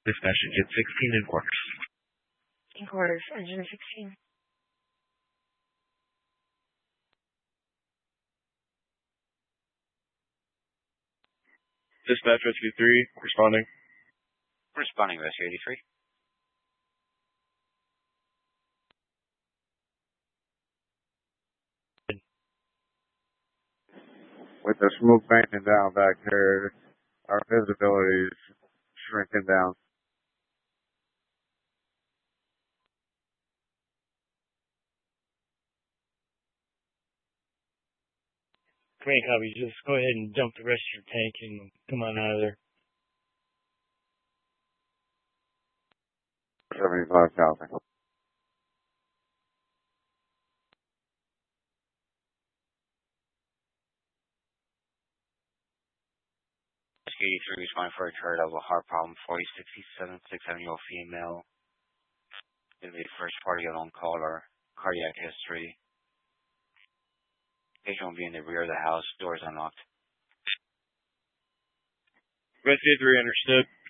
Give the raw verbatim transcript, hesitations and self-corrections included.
Dispatch engine sixteen in quarters. In quarters, engine sixteen. Dispatch Rescue three, responding. Responding, Rescue eighty-three. With the smoke banking down back here, our visibility is shrinking down. Great, copy. Just go ahead and dump the rest of your tank and come on out of there. seventy-five thousand. eighty-three responding for a third level heart problem, forty sixty-seven, six-seven-year-old female. Gonna be first party alone caller, cardiac history. Patient will be in the rear of the house, doors unlocked. Rescue three, understood.